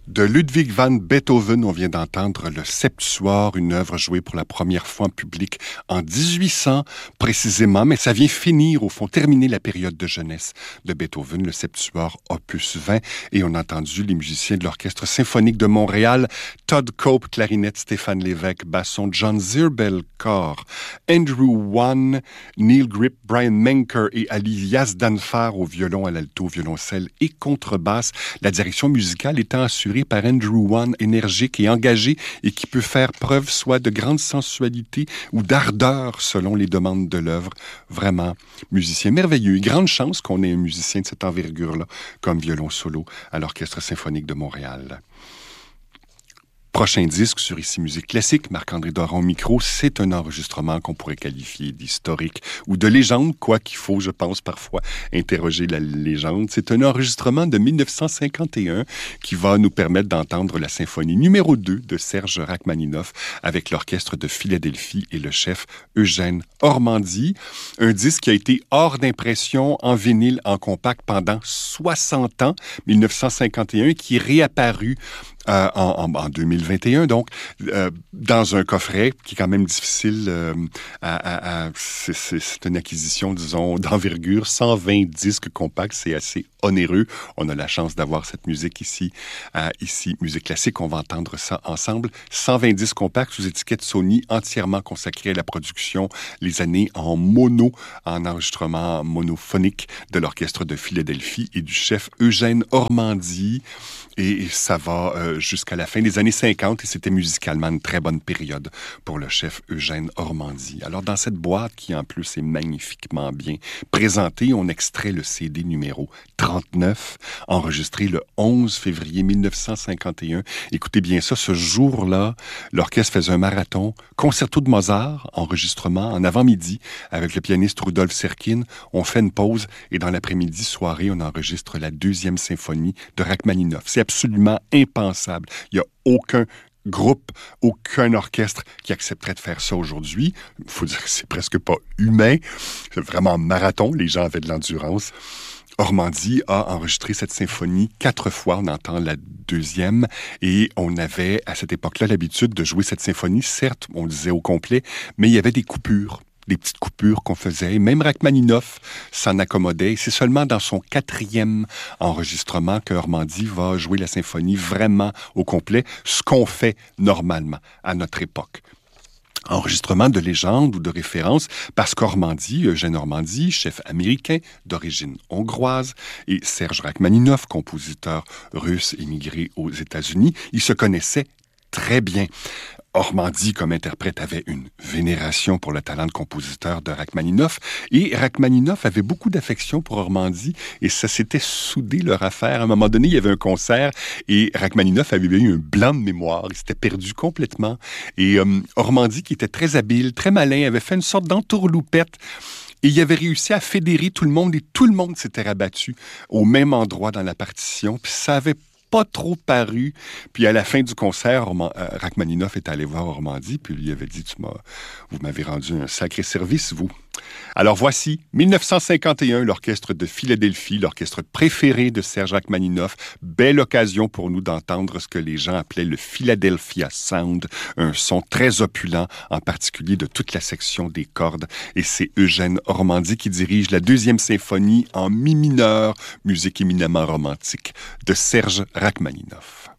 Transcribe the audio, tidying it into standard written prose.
De Ludwig van Beethoven, on vient d'entendre le Septuor, une œuvre jouée pour la première fois en public en 1800 précisément, mais ça vient finir, au fond, terminer la période de jeunesse de Beethoven, le Septuor opus 20, et on a entendu les musiciens de l'Orchestre symphonique de Montréal, Todd Cope, clarinette, Stéphane Lévesque, basson, John Zirbel, cor, Andrew Wan, Neil Grip, Brian Menker et Ali Yazdanfar au violon, à l'alto, violoncelle et contrebasse, la direction musicale étant assurée par Andrew Wan, énergique et engagé et qui peut faire preuve soit de grande sensualité ou d'ardeur selon les demandes de l'œuvre. Vraiment, musicien merveilleux. Grande chance qu'on ait un musicien de cette envergure-là comme violon solo à l'Orchestre symphonique de Montréal. Prochain disque sur Ici Musique Classique, Marc-André Doron au micro, c'est un enregistrement qu'on pourrait qualifier d'historique ou de légende, quoi qu'il faut, je pense, parfois interroger la légende. C'est un enregistrement de 1951 qui va nous permettre d'entendre la symphonie numéro 2 de Serge Rachmaninoff avec l'Orchestre de Philadelphie et le chef Eugène Ormandy. Un disque qui a été hors d'impression en vinyle, en compact pendant 60 ans, 1951, qui est réapparu en 2021, donc, dans un coffret qui est quand même difficile c'est une acquisition, disons, d'envergure, 120 disques compacts, c'est assez onéreux. On a la chance d'avoir cette musique ici, ici, Musique Classique, on va entendre ça ensemble. 120 disques compacts sous étiquette Sony, entièrement consacrés à la production, les années en mono, en enregistrement monophonique de l'Orchestre de Philadelphie et du chef Eugène Ormandy. Et ça va jusqu'à la fin des années 50 et c'était musicalement une très bonne période pour le chef Eugène Ormandy. Alors dans cette boîte qui en plus est magnifiquement bien présentée, on extrait le CD numéro 39, enregistré le 11 février 1951. Écoutez bien ça, ce jour-là, l'orchestre faisait un marathon, concerto de Mozart, enregistrement en avant-midi avec le pianiste Rudolf Serkin. On fait une pause et dans l'après-midi, soirée, on enregistre la 2e symphonie de Rachmaninoff. C'est absolument impensable. Il n'y a aucun groupe, aucun orchestre qui accepterait de faire ça aujourd'hui. Il faut dire que c'est presque pas humain. C'est vraiment un marathon. Les gens avaient de l'endurance. Ormandy a enregistré cette symphonie 4 fois. On entend la 2e. Et on avait, à cette époque-là, l'habitude de jouer cette symphonie. Certes, on le disait au complet, mais il y avait des coupures. Des petites coupures qu'on faisait. Même Rachmaninoff s'en accommodait. C'est seulement dans son 4e enregistrement que Ormandy va jouer la symphonie vraiment au complet, ce qu'on fait normalement à notre époque. Enregistrement de légende ou de référence parce qu'Ormandy, Eugène Ormandy, chef américain d'origine hongroise, et Serge Rachmaninoff, compositeur russe émigré aux États-Unis, ils se connaissaient très bien. Ormandy, comme interprète, avait une vénération pour le talent de compositeur de Rachmaninoff et Rachmaninoff avait beaucoup d'affection pour Ormandy et ça s'était soudé leur affaire. À un moment donné, il y avait un concert et Rachmaninoff avait eu un blanc de mémoire. Il s'était perdu complètement et Ormandy, qui était très habile, très malin, avait fait une sorte d'entourloupette. Et il avait réussi à fédérer tout le monde et tout le monde s'était rabattu au même endroit dans la partition. Puis ça avait pas trop paru. Puis à la fin du concert, Rachmaninoff est allé voir Ormandy, puis lui avait dit, vous m'avez rendu un sacré service, vous. Alors voici, 1951, l'Orchestre de Philadelphie, l'orchestre préféré de Serge Rachmaninoff. Belle occasion pour nous d'entendre ce que les gens appelaient le Philadelphia Sound, un son très opulent, en particulier de toute la section des cordes. Et c'est Eugène Ormandy qui dirige la 2e symphonie en mi mineur, musique éminemment romantique, de Serge Rachmaninoff.